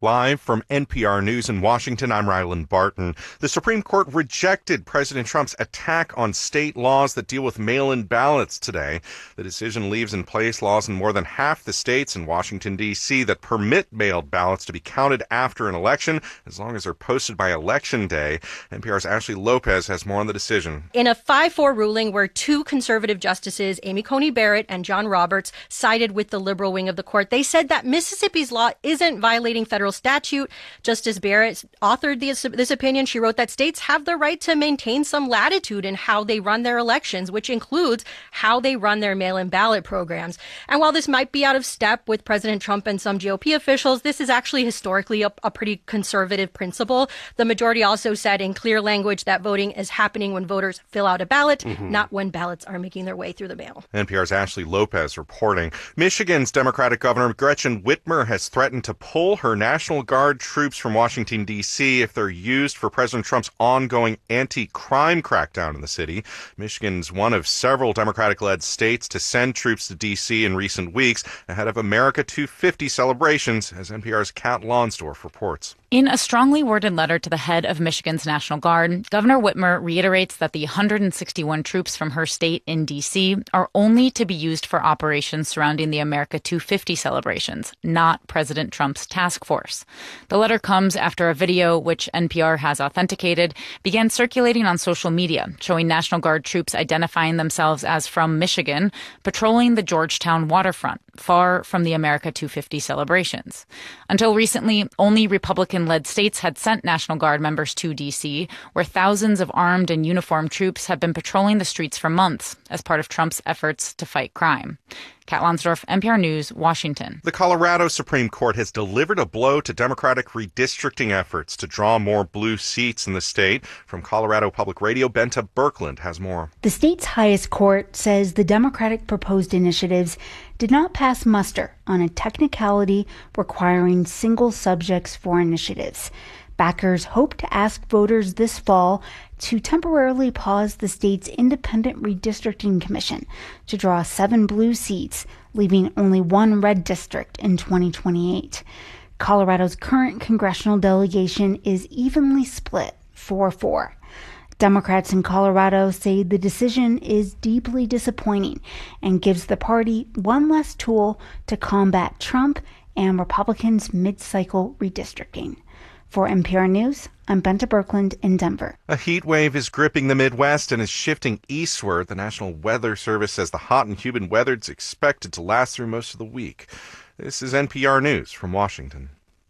Live from NPR News in Washington, I'm Ryland Barton. The Supreme Court rejected President Trump's attack on state laws that deal with mail-in ballots today. The decision leaves in place laws in more than half the states in Washington, D.C. that permit mailed ballots to be counted after an election, as long as they're posted by Election Day. NPR's Ashley Lopez has more on the decision. In a 5-4 ruling where two conservative justices, Amy Coney Barrett and John Roberts, sided with the liberal wing of the court, they said that Mississippi's law isn't violating federal statute. Justice Barrett authored this opinion. She wrote that states have the right to maintain some latitude in how they run their elections, which includes how they run their mail-in ballot programs. And while this might be out of step with President Trump and some GOP officials, this is actually historically a pretty conservative principle. The majority also said in clear language that voting is happening when voters fill out a ballot, not when ballots are making their way through the mail. NPR's Ashley Lopez reporting. Michigan's Democratic Governor Gretchen Whitmer has threatened to pull her National Guard troops from Washington, D.C. if they're used for President Trump's ongoing anti-crime crackdown in the city. Michigan's one of several Democratic-led states to send troops to D.C. in recent weeks ahead of America 250 celebrations, as NPR's Kat Lonsdorf reports. In a strongly worded letter to the head of Michigan's National Guard, Governor Whitmer reiterates that the 161 troops from her state in D.C. are only to be used for operations surrounding the America 250 celebrations, not President Trump's task force. The letter comes after a video, which NPR has authenticated, began circulating on social media, showing National Guard troops identifying themselves as from Michigan, patrolling the Georgetown waterfront, far from the America 250 celebrations. Until recently, only Republican-led states had sent National Guard members to D.C., where thousands of armed and uniformed troops have been patrolling the streets for months as part of Trump's efforts to fight crime. Kat Lonsdorf, NPR News, Washington. The Colorado Supreme Court has delivered a blow to Democratic redistricting efforts to draw more blue seats in the state. From Colorado Public Radio, Benta Birkeland has more. The state's highest court says the Democratic proposed initiatives did not pass muster on a technicality requiring single subjects for initiatives. Backers hope to ask voters this fall to temporarily pause the state's independent redistricting commission to draw 7 blue seats, leaving only 1 red district in 2028. Colorado's current congressional delegation is evenly split 4-4. Democrats in Colorado say the decision is deeply disappointing and gives the party one less tool to combat Trump and Republicans' mid-cycle redistricting. For NPR News, I'm Benta Birkeland in Denver. A heat wave is gripping the Midwest and is shifting eastward. The National Weather Service says the hot and humid weather is expected to last through most of the week. This is NPR News from Washington.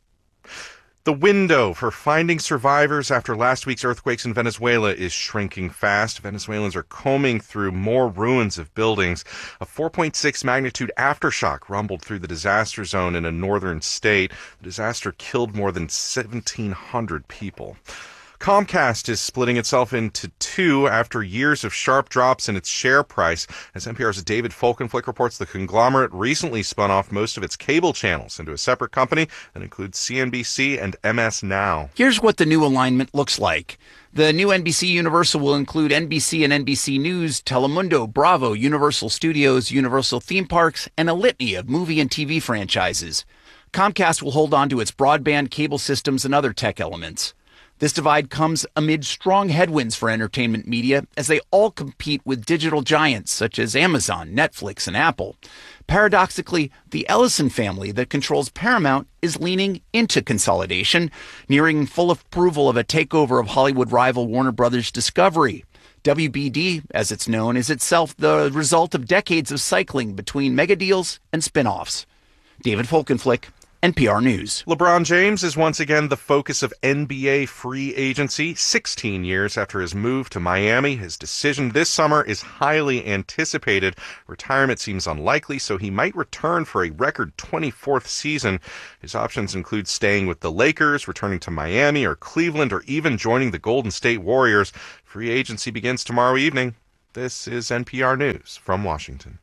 The window for finding survivors after last week's earthquakes in Venezuela is shrinking fast. Venezuelans are combing through more ruins of buildings. A 4.6 magnitude aftershock rumbled through the disaster zone in a northern state. The disaster killed more than 1,700 people. Comcast is splitting itself into two after years of sharp drops in its share price. As NPR's David Folkenflik reports, the conglomerate recently spun off most of its cable channels into a separate company that includes CNBC and MS Now. Here's what the new alignment looks like. The new NBC Universal will include NBC and NBC News, Telemundo, Bravo, Universal Studios, Universal Theme Parks, and a litany of movie and TV franchises. Comcast will hold on to its broadband, cable systems, and other tech elements. This divide comes amid strong headwinds for entertainment media as they all compete with digital giants such as Amazon, Netflix, and Apple. Paradoxically, the Ellison family that controls Paramount is leaning into consolidation, nearing full approval of a takeover of Hollywood rival Warner Brothers Discovery. WBD, as it's known, is itself the result of decades of cycling between mega deals and spin-offs. David Folkenflik, NPR News. LeBron James is once again the focus of NBA free agency. 16 years after his move to Miami, his decision this summer is highly anticipated. Retirement seems unlikely, so he might return for a record 24th season. His options include staying with the Lakers, returning to Miami or Cleveland, or even joining the Golden State Warriors. Free agency begins tomorrow evening. This is NPR News from Washington.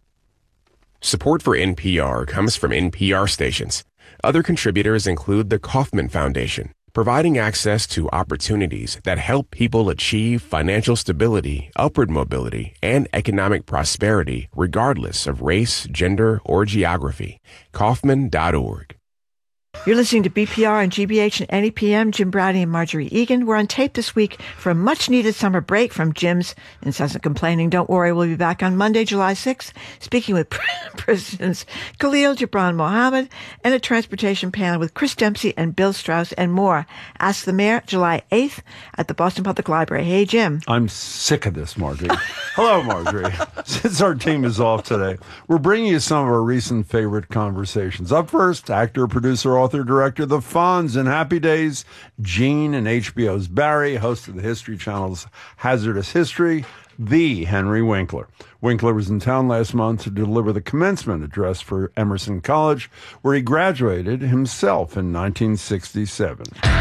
Support for NPR comes from NPR stations. Other contributors include the Kauffman Foundation, providing access to opportunities that help people achieve financial stability, upward mobility, and economic prosperity regardless of race, gender, or geography. Kauffman.org. You're listening to BPR and GBH and NEPM. Jim Browdy and Marjorie Egan. We're on tape this week for a much-needed summer break from Jim's incessant complaining. Don't worry, we'll be back on Monday, July 6th, speaking with Presidents Khalil Gibran Mohammed and a transportation panel with Chris Dempsey and Bill Strauss and more. Ask the Mayor, July 8th at the Boston Public Library. Hey, Jim. I'm sick of this, Marjorie. Hello, Marjorie. Since our team is off today, we're bringing you some of our recent favorite conversations. Up first, actor, producer, author, director, The Fonz and Happy Days, Gene, and HBO's Barry, host of the History Channel's Hazardous History, the Henry Winkler. Winkler was in town last month to deliver the commencement address for Emerson College, where he graduated himself in 1967.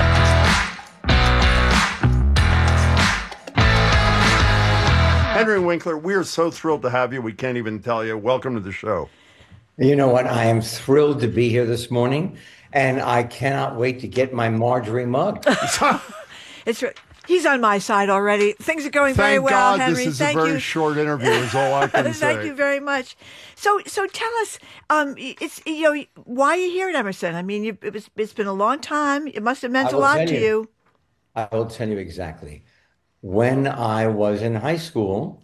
Henry Winkler, we are so thrilled to have you. We can't even tell you. Welcome to the show. You know what? I am thrilled to be here this morning, and I cannot wait to get my Marjorie mug. He's on my side already. Things are going very well, God, Henry. This is Thank a very you. short interview, is all I can say. Thank you very much. So tell us, why are you here at Emerson? I mean, it's been a long time. It must have meant a lot to you. I will tell you exactly. When I was in high school,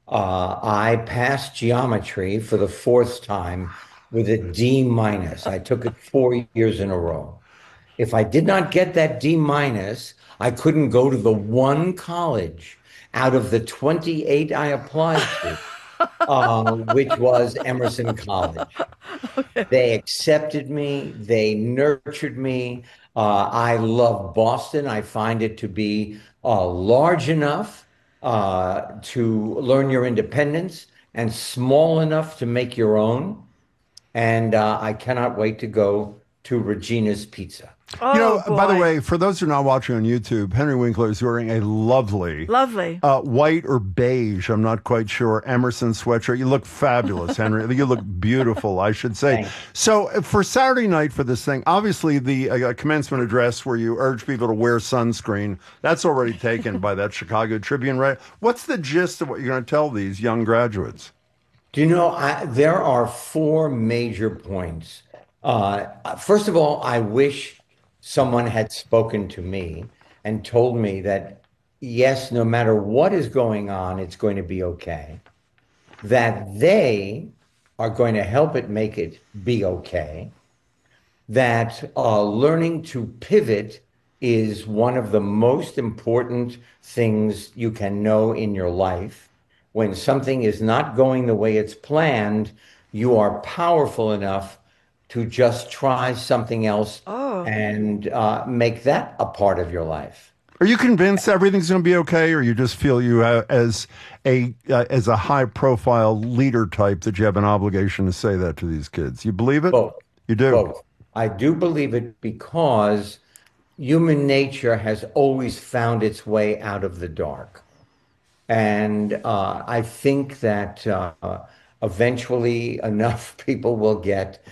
I passed geometry for the fourth time with a D minus. I took it 4 years in a row. If I did not get that D minus, I couldn't go to the one college out of the 28 I applied to, which was Emerson College. Okay. They accepted me. They nurtured me. I love Boston. I find it to be large enough to learn your independence and small enough to make your own. And I cannot wait to go to Regina's Pizza. Oh, by the way, for those who are not watching on YouTube, Henry Winkler is wearing a lovely white or beige, I'm not quite sure, Emerson sweatshirt. You look fabulous, Henry. You look beautiful, I should say. Thanks. So for Saturday night for this thing, obviously the commencement address where you urge people to wear sunscreen, that's already taken by that Chicago Tribune, right? What's the gist of what you're going to tell these young graduates? Do you know, there are four major points. First of all, I wish someone had spoken to me and told me that, yes, no matter what is going on, it's going to be okay. That they are going to help it make it be okay. That learning to pivot is one of the most important things you can know in your life. When something is not going the way it's planned, you are powerful enough to just try something else and make that a part of your life. Are you convinced everything's going to be okay, or you just feel you as a high-profile leader type that you have an obligation to say that to these kids? You believe it? Both. You do? Both. I do believe it because human nature has always found its way out of the dark. And I think that eventually enough people will get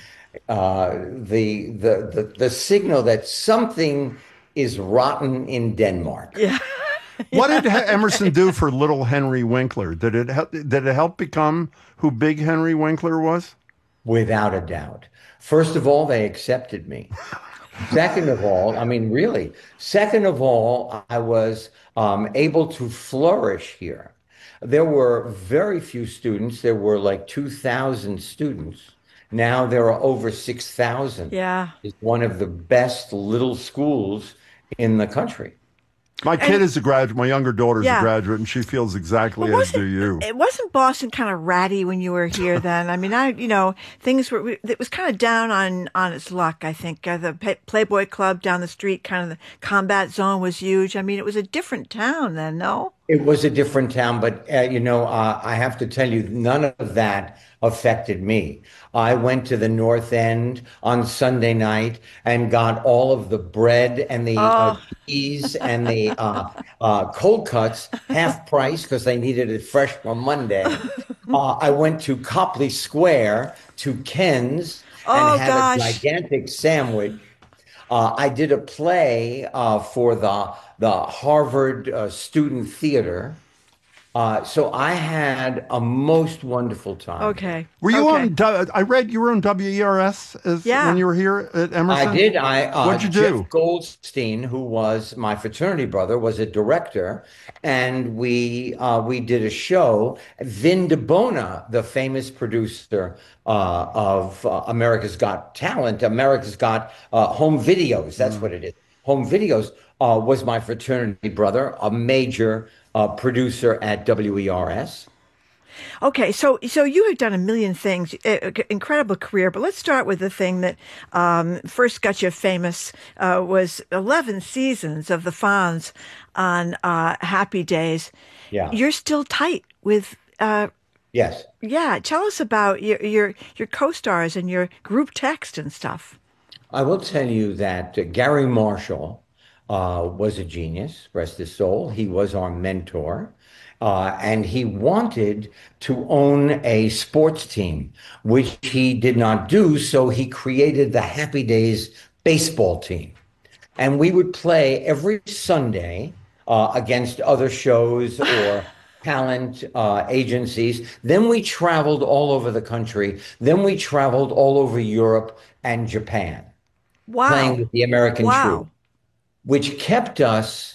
the signal that something is rotten in Denmark. Yeah. What did Emerson do for little Henry Winkler? Did it help become who big Henry Winkler was? Without a doubt. First of all, they accepted me. Second of all, I mean, really. Second of all, I was able to flourish here. There were very few students. There were like 2,000 students. Now there are over 6,000. Yeah. It's one of the best little schools in the country. My kid is a graduate. My younger daughter's a graduate, and she feels exactly as do you. It wasn't Boston kind of ratty when you were here then? I mean, things were, it was kind of down on its luck, I think. The Playboy Club down the street, kind of the combat zone was huge. I mean, it was a different town then, no? It was a different town, but, I have to tell you, none of that affected me. I went to the North End on Sunday night and got all of the bread and the cheese and the cold cuts half price because they needed it fresh for Monday. I went to Copley Square to Ken's and had a gigantic sandwich. I did a play for the Harvard Student Theater. So I had a most wonderful time. Okay. Were you Okay. on? I read you were on WERS when you were here at Emerson. I did. What'd you do? Jeff Goldstein, who was my fraternity brother, was a director, and we did a show. Vin DeBona, the famous producer of America's Got Talent, America's Got Home Videos. That's what it is. Home Videos was my fraternity brother, a major producer at WERS. Okay, so you have done a million things, incredible career. But let's start with the thing that first got you famous was 11 seasons of the Fonz on Happy Days. Yeah. You're still tight with. Yes. Yeah, tell us about your co-stars and your group text and stuff. I will tell you that Gary Marshall was a genius, rest his soul. He was our mentor. And he wanted to own a sports team, which he did not do. So he created the Happy Days baseball team. And we would play every Sunday against other shows or talent agencies. Then we traveled all over the country. Then we traveled all over Europe and Japan, playing with the American troupe, which kept us.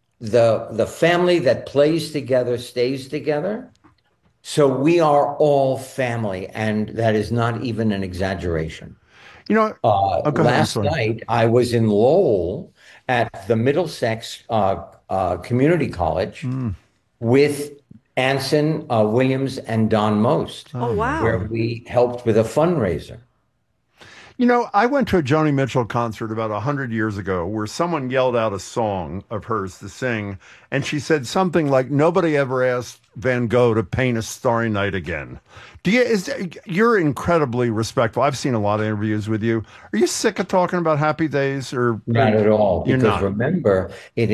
The family that plays together stays together. So we are all family, and that is not even an exaggeration. You know, last night I was in Lowell at the Middlesex Community College with Anson Williams and Don Most. Oh, wow. Where we helped with a fundraiser. You know, I went to a Joni Mitchell concert about 100 years ago where someone yelled out a song of hers to sing, and she said something like, "Nobody ever asked Van Gogh to paint a Starry Night again." You're incredibly respectful. I've seen a lot of interviews with you. Are you sick of talking about Happy Days? Or not at all? You're because not. Remember, the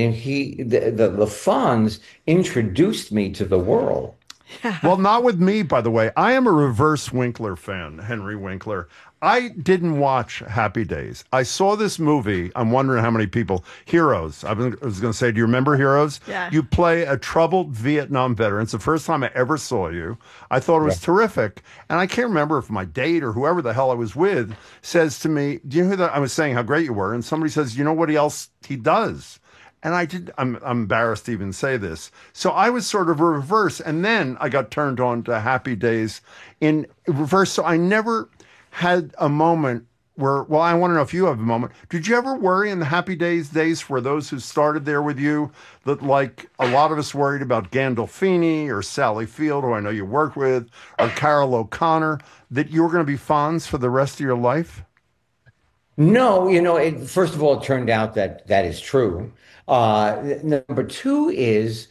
Fonz introduced me to the world. Well, not with me, by the way. I am a reverse Winkler fan, Henry Winkler. I didn't watch Happy Days. I saw this movie. I'm wondering how many people. Heroes. I was going to say, do you remember Heroes? Yeah. You play a troubled Vietnam veteran. It's the first time I ever saw you. I thought it was terrific. And I can't remember if my date or whoever the hell I was with says to me, do you know who that? I was saying how great you were. And somebody says, you know what else he does? And I'm embarrassed to even say this. So I was sort of reverse. And then I got turned on to Happy Days in reverse. So I never had a moment where, well, I want to know if you have a moment. Did you ever worry in the Happy Days days for those who started there with you that, like, a lot of us worried about Gandolfini or Sally Field, who I know you worked with, or Carol O'Connor, that you were going to be Fonz for the rest of your life? No, first of all, it turned out that is true. Number two is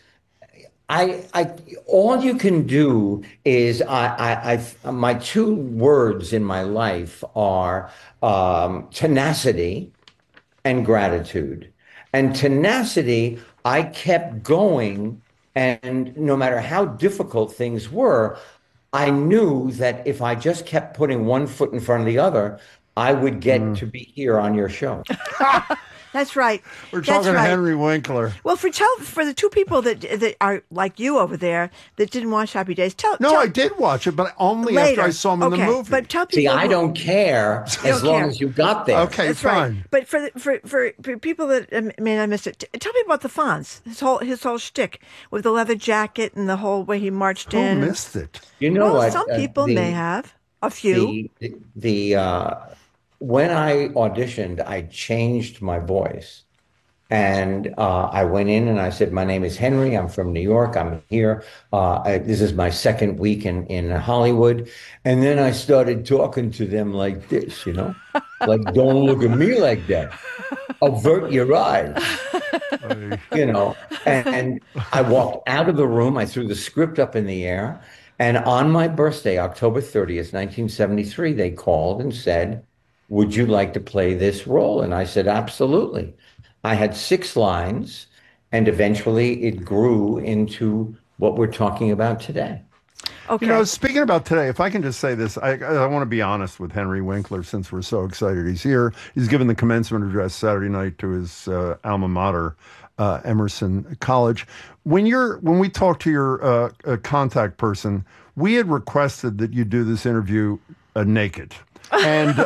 all you can do is my two words in my life are tenacity and gratitude. And tenacity, I kept going, and no matter how difficult things were, I knew that if I just kept putting one foot in front of the other, I would get to be here on your show. That's right. We're talking to Henry Winkler. Well, for the two people that are like you over there that didn't watch Happy Days, I did watch it, but only later. After I saw him in the movie. But tell people. See, I don't care as long as you got there. Okay, That's fine. Right. But for people that may not miss it, tell me about the Fonz. His whole shtick with the leather jacket and the whole way he marched in. Who missed it? You know what? Some people may have. A few. When I auditioned, I changed my voice. And I went in and I said, my name is Henry. I'm from New York. I'm here. This is my second week in Hollywood. And then I started talking to them like this, like, don't look at me like that. Avert your eyes. And I walked out of the room. I threw the script up in the air. And on my birthday, October 30th, 1973, they called and said, would you like to play this role? And I said, absolutely. I had 6 lines, and eventually it grew into what we're talking about today. Okay. Speaking about today, if I can just say this, I want to be honest with Henry Winkler since we're so excited he's here. He's given the commencement address Saturday night to his alma mater. Emerson College. When we talked to your contact person, we had requested that you do this interview naked. And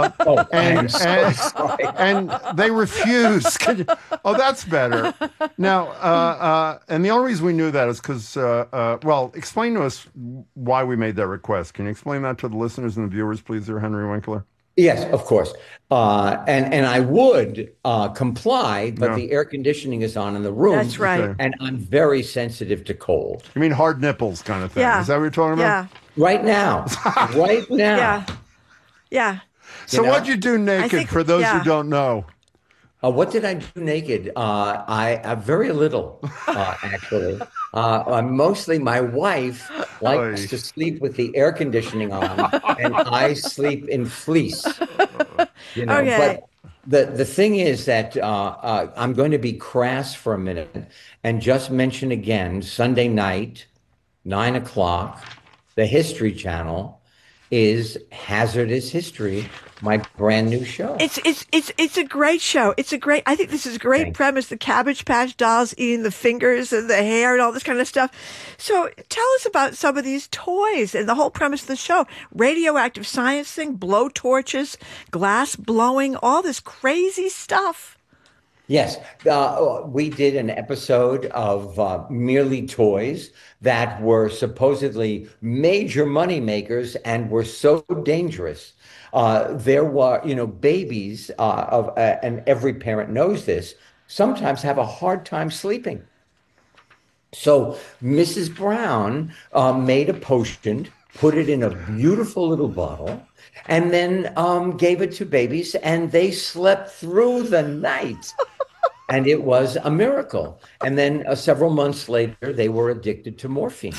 and they refused. That's better. Now, and the only reason we knew that is because, explain to us why we made that request. Can you explain that to the listeners and the viewers, please, there, Henry Winkler? Yes, of course. And I would comply, but the air conditioning is on in the room. That's right. Okay. And I'm very sensitive to cold. You mean hard nipples kind of thing? Yeah. Is that what you're talking about? Yeah. Right now. Right now. Yeah. Yeah. So what'd you do naked for those who don't know? What did I do naked? I very little, actually. Mostly my wife likes to sleep with the air conditioning on, and I sleep in fleece. Okay. But the thing is that I'm going to be crass for a minute and just mention again, Sunday night, 9:00, the History Channel is Hazardous History, my brand new show. It's a great show. I think this is a great premise. The Cabbage Patch Dolls eating the fingers and the hair and all this kind of stuff. So tell us about some of these toys and the whole premise of the show. Radioactive science thing, blow torches, glass blowing, all this crazy stuff. Yes, we did an episode of Merely Toys that were supposedly major money makers and were so dangerous. There were, babies and every parent knows this, sometimes have a hard time sleeping. So Mrs. Brown made a potion, put it in a beautiful little bottle, and then gave it to babies, and they slept through the night. And it was a miracle. And then several months later, they were addicted to morphine.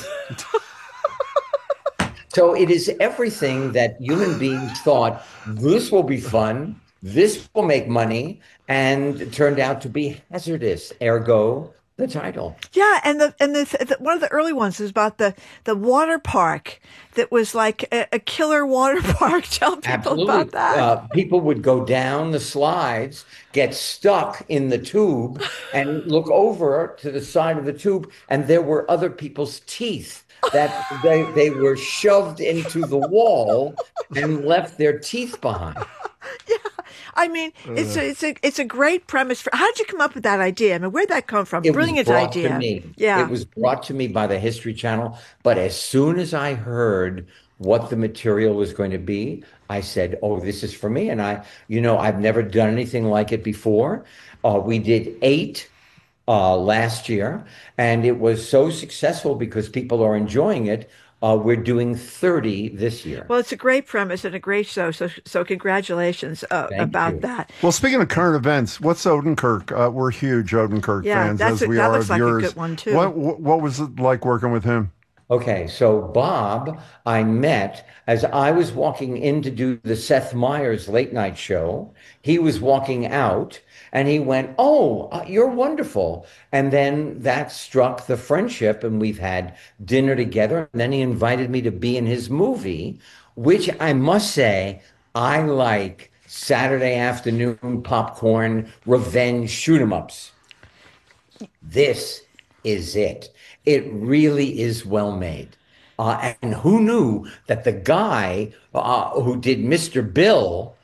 So it is everything that human beings thought, this will be fun, this will make money, and it turned out to be hazardous, ergo the title. Yeah, and the one of the early ones is about the water park that was like a killer water park. Tell people about that. People would go down the slides, get stuck in the tube, and look over to the side of the tube, and there were other people's teeth that they were shoved into the wall and left their teeth behind. Yeah, I mean, it's a great premise. How did you come up with that idea? I mean, where'd that come from? Brilliant idea. To me. Yeah, it was brought to me by the History Channel. But as soon as I heard what the material was going to be, I said, "Oh, this is for me." And I've never done anything like it before. We did 8 last year, and it was so successful because people are enjoying it. We're doing 30 this year. Well, it's a great premise and a great show. So congratulations about that. Well, speaking of current events, what's Odenkirk? We're huge Odenkirk fans, as we are of yours. That looks like a good one too. What was it like working with him? Okay, so Bob, I met as I was walking in to do the Seth Meyers late night show. He was walking out and he went, "Oh, you're wonderful." And then that struck the friendship, and we've had dinner together. And then he invited me to be in his movie, which I must say, I like Saturday afternoon popcorn, revenge shoot 'em ups. This is it. It really is well made. And who knew that the guy who did Mr. Bill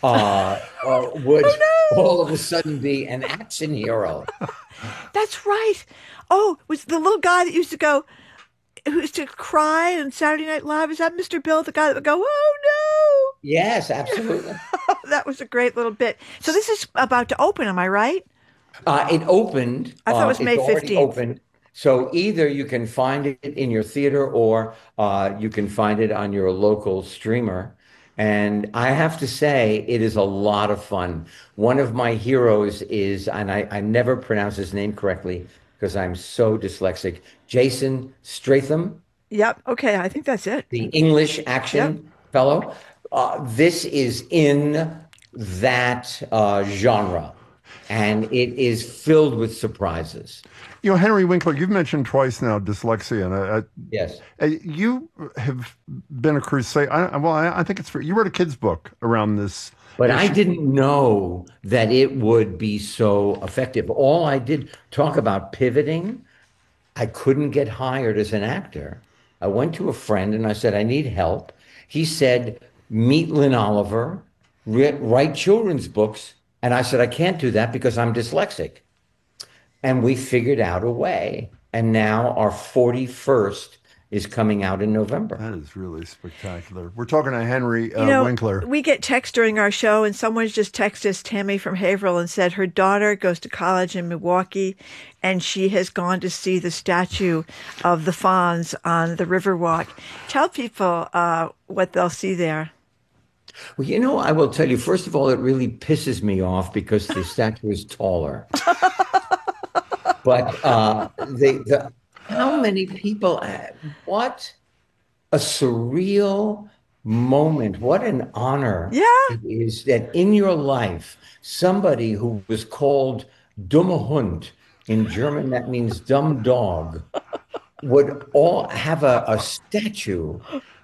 would all of a sudden be an action hero? That's right. Oh, was the little guy that used to go, who used to cry on Saturday Night Live? Is that Mr. Bill, the guy that would go, "Oh no"? Yes, absolutely. That was a great little bit. So this is about to open, am I right? It opened. I thought it was May 15th. Opened. So either you can find it in your theater or you can find it on your local streamer. And I have to say, it is a lot of fun. One of my heroes is, and I never pronounce his name correctly because I'm so dyslexic, Jason Statham. Yep. Okay. I think that's it. The English action fellow. This is in that genre. And it is filled with surprises. Henry Winkler, you've mentioned twice now dyslexia. And yes. You have been a crusader. I think it's you wrote a kid's book around this But I didn't know that it would be so effective. All I did talk about pivoting. I couldn't get hired as an actor. I went to a friend and I said, I need help. He said, meet Lynn Oliver, write children's books. And I said, I can't do that because I'm dyslexic. And we figured out a way. And now our 41st is coming out in November. That is really spectacular. We're talking to Henry Winkler. We get texts during our show, and someone's just texted us, Tammy from Haverhill, and said her daughter goes to college in Milwaukee, and she has gone to see the statue of the Fonz on the Riverwalk. Tell people what they'll see there. Well, I will tell you, first of all, it really pisses me off because the statue is taller. But how many people, what a surreal moment. What an honor it is that in your life, somebody who was called Dummer Hund, in German that means dumb dog, would all have a statue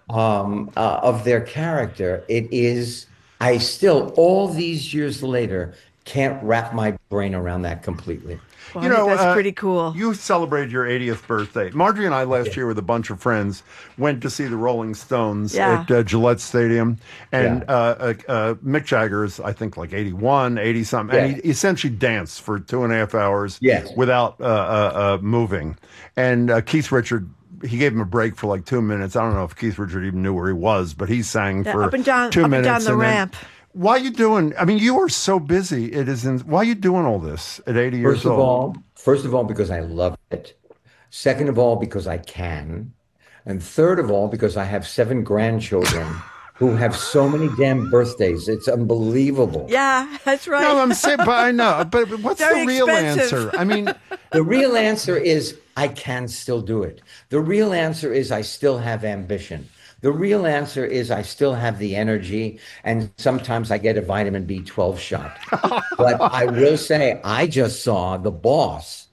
of their character. It is, I still, all these years later, can't wrap my brain around that completely. Well, that's pretty cool. You celebrated your 80th birthday. Marjorie and I last year with a bunch of friends went to see the Rolling Stones at Gillette Stadium. And Mick Jagger's, I think, like 81, 80-something. And he essentially danced for 2.5 hours without moving. And Keith Richard, he gave him a break for like 2 minutes. I don't know if Keith Richard even knew where he was, but he sang for up and down, 2 minutes. Up and down the ramp. Why are you doing? I mean, you are so busy. Why are you doing all this at 80 years old? First of all, because I love it. Second of all, because I can. And third of all, because I have 7 grandchildren who have so many damn birthdays. It's unbelievable. Yeah, that's right. No, I'm saying, but I know. But what's the real answer? I mean, the real answer is I can still do it. The real answer is I still have ambition. The real answer is I still have the energy, and sometimes I get a vitamin B12 shot. But I will say, I just saw The Boss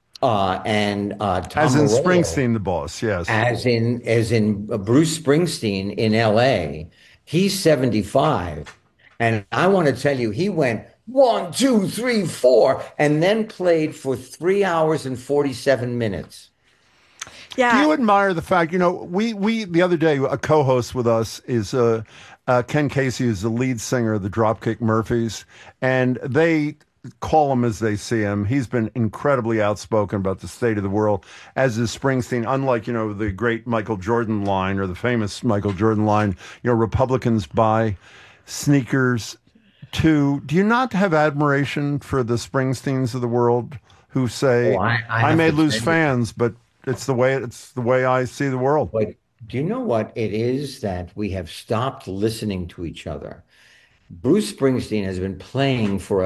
and Tom as in Morello, Springsteen, The Boss, yes. As in Bruce Springsteen in L.A. He's 75, and I want to tell you, he went 1, 2, 3, 4, and then played for 3 hours and 47 minutes. Yeah. Do you admire the fact, we the other day, a co-host with us is Ken Casey, who's the lead singer of the Dropkick Murphys, and they call him as they see him. He's been incredibly outspoken about the state of the world, as is Springsteen, unlike, the great Michael Jordan line or the famous Michael Jordan line, Republicans buy sneakers too. Do you not have admiration for the Springsteens of the world who say, I may lose fans, but it's the way I see the world. But do you know what it is that we have stopped listening to each other? Bruce Springsteen has been playing for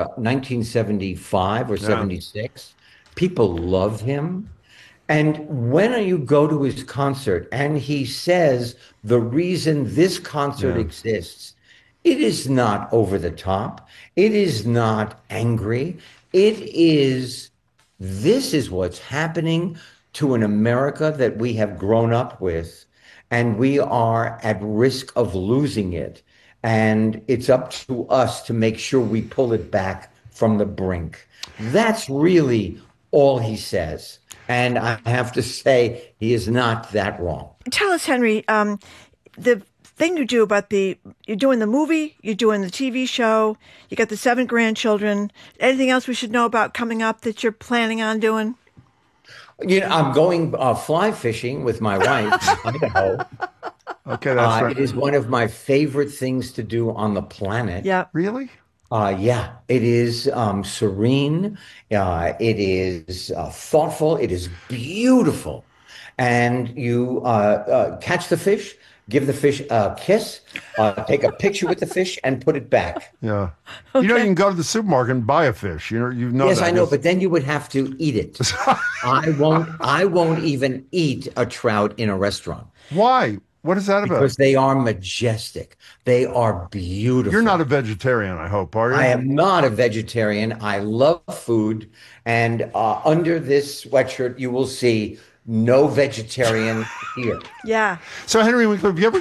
1975 or 76. People love him. And when you go to his concert and he says the reason this concert exists, it is not over the top. It is not angry. This is what's happening to an America that we have grown up with, and we are at risk of losing it. And it's up to us to make sure we pull it back from the brink. That's really all he says. And I have to say, he is not that wrong. Tell us, Henry, the thing you do about you're doing the movie, you're doing the TV show, you got the 7 grandchildren. Anything else we should know about coming up that you're planning on doing? I'm going fly fishing with my wife in Idaho. Okay, that's right. It is one of my favorite things to do on the planet. Yeah. Really? Yeah. It is serene. It is thoughtful. It is beautiful. And you catch the fish, give the fish a kiss, take a picture with the fish, and put it back. Yeah. Okay. You can go to the supermarket and buy a fish. Yes, I know, but then you would have to eat it. I won't even eat a trout in a restaurant. Why? What is that about? Because they are majestic. They are beautiful. You're not a vegetarian, I hope, are you? I am not a vegetarian. I love food. And under this sweatshirt, you will see no vegetarian here. Yeah. So, Henry Winkler, have you ever